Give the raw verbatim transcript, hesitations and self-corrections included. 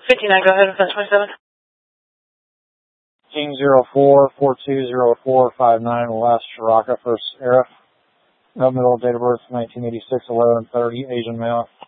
fifty-nine, go ahead with ten twenty-seven. King zero four four two zero four five nine, West Shiraka, first Arif. No middle, date of birth nineteen eighty-six, eleven thirty, Asian male.